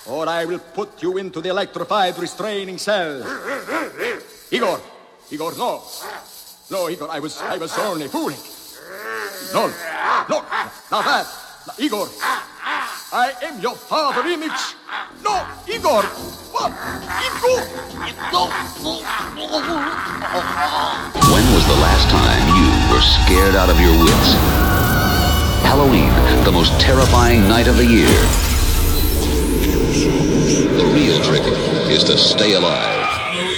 or I will put you into the electrified restraining cell. Igor, no. No, Igor, I was only fooling. No, not that. Igor, I am your father image. No, Igor, what? Igor, no. When was the last time you were scared out of your wits? Halloween, the most terrifying night of the year. The real trick is to stay alive.